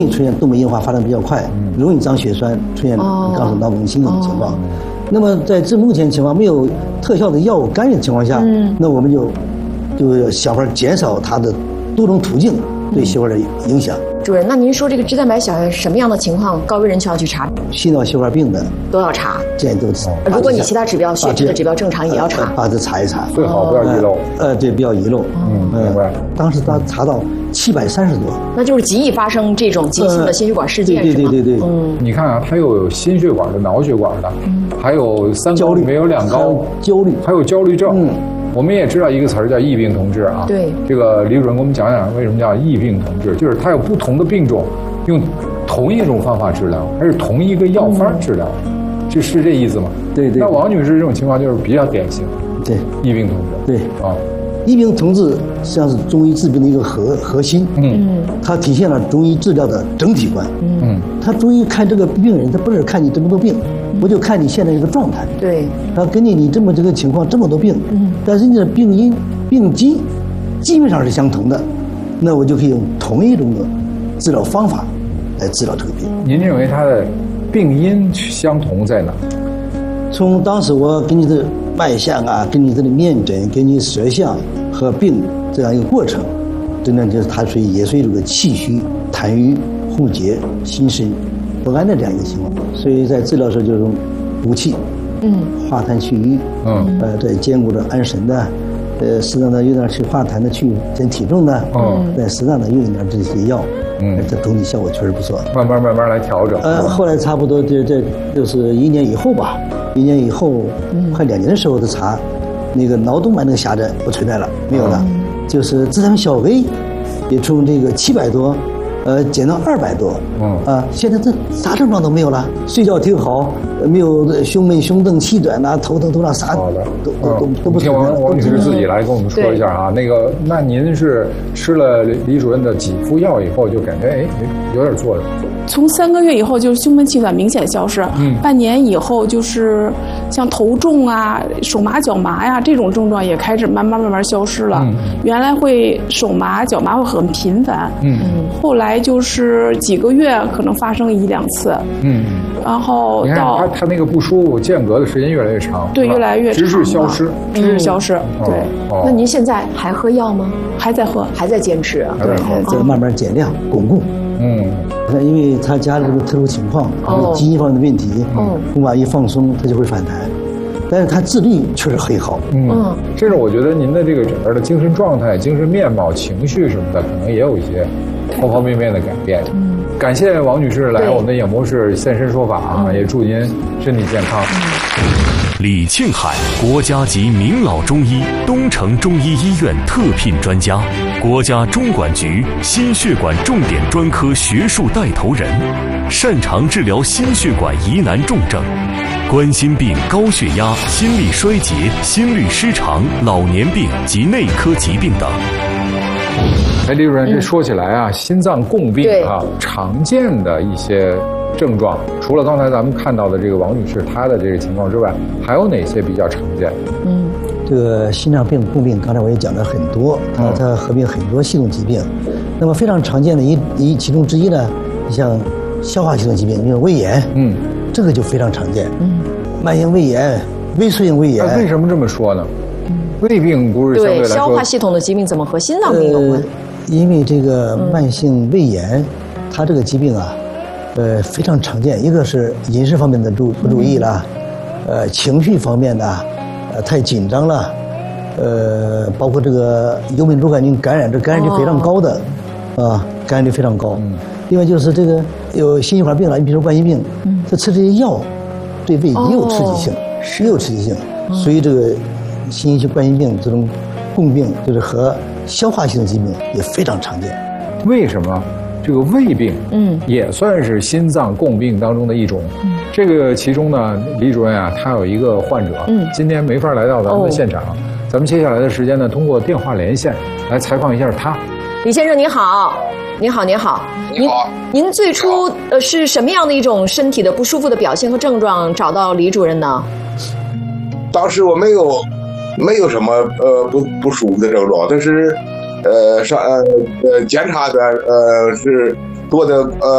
出现动脉硬化发展比较快，容易长血栓，出现刚说脑梗心梗的情况。那么在目前情况没有特效的药物干预的情况下，那我们就想法减少它的多种途径对血管的影响。 主任，那您说这个脂蛋白小样什么样的情况高危人群要去查？ 心脑血管病的都要查， 建议都查。 如果你其他指标、血脂的指标正常，也要查， 把它查一查， 最好不要遗漏。 对，不要遗漏。 明白。 当时他查到730多， 那就是极易发生这种急性的心血管事件， 对。 你看啊，它又有心血管的、脑血管的，还有3高里面有2高， 焦虑， 还有焦虑症。我们也知道一个词儿叫疫病同治啊。 对， 这个李主任给我们讲讲为什么叫疫病同治，就是它有不同的病种，用同一种方法治疗，还是同一个药方治疗，是这意思吗？对。那王女士这种情况就是比较典型， 对， 疫病同治。 对啊， 疫病同治实际上是中医治病的一个核心。它体现了中医治疗的整体观。它中医看这个病人，它不是看你这么多病，我就看你现在这个状态。 对。 它根据你这个情况这么多病，但是你的病因、病机基本上是相同的，那我就可以用同一种的治疗方法来治疗这个病。 您认为它的病因相同在哪？ 从当时我给你的脉象啊，给你这个面诊，给你舌象和病这样一个过程，真正就是它也属于这个气虚、痰瘀、互结、心神不安的这样一个情况。所以在治疗时候就用补气，化痰去瘀，对，兼顾着安神的，适当的用点去化痰的，去减体重的，再适当的用一点这些药，这总体效果确实不错。 慢慢来调整。 后来差不多这就是1年以后吧，1年以后，快2年的时候的查，那个脑动脉那个狭窄不存在了，没有了，就是脂蛋白小 V 也从这个700多，减到200多，现在这啥症状都没有了，睡觉挺好，没有胸闷、胸瞪、气短呐、头疼、头胀，啥都不听王女士自己来跟我们说一下啊。那您是吃了李主任的几副药以后，就感觉有点作用？ 从3个月以后，就是胸闷气短明显消失。半年以后，就是像头重啊、手麻脚麻呀这种症状也开始慢慢消失了。原来会手麻脚麻会很频繁，后来就是几个月可能发生1、2次。然后到他那个不舒服间隔的时间越来越长， 对，越来越长， 直至消失， 对。 那您现在还喝药吗？ 还在喝， 还在坚持啊？ 对，再慢慢减量巩固。因为他家里这个特殊情况，基因方面的问题，宫把一放松，他就会反弹。但是他自律确实很好。 甚至我觉得您的这个整个的精神状态、精神面貌、情绪什么的，可能也有一些方方面面的改变。感谢王女士来我们的演播室现身说法啊，也祝您身体健康。 李庆海，国家级名老中医，东城中医医院特聘专家，国家中管局心血管重点专科学术带头人，擅长治疗心血管疑难重症，冠心病、高血压、心力衰竭、心律失常、老年病及内科疾病等。 李主任，这说起来啊，心脏共病啊，常见的一些症状，除了刚才咱们看到的这个王女士她的这个情况之外，还有哪些比较常见？ 这个心脏病共病，刚才我也讲了很多，它合并很多系统疾病。那么非常常见的其中之一呢，像消化系统疾病，因为胃炎，这个就非常常见。慢性胃炎、胃素性胃炎。 为什么这么说呢？胃病不是相对来说， 消化系统的疾病怎么和心脏病有关？ 因为这个慢性胃炎，它这个疾病啊，非常常见。一个是饮食方面的不注意了，情绪方面的，太紧张了，包括这个幽门螺杆菌感染，这感染率非常高的，感染率非常高。另外就是这个有心血管病了，你比如说冠心病，这吃这些药对胃也有刺激性，也有刺激性，所以这个心血冠心病这种共病就是和消化系统疾病也非常常见。 为什么这个胃病也算是心脏共病当中的一种？这个其中呢，李主任啊，他有一个患者，今天没法来到咱们的现场，咱们接下来的时间呢，通过电话连线来采访一下他。 李先生您好。您好。您最初是什么样的一种身体的不舒服的表现和症状找到李主任呢？ 当时我没有什么不舒服的症状，但是检查的是多的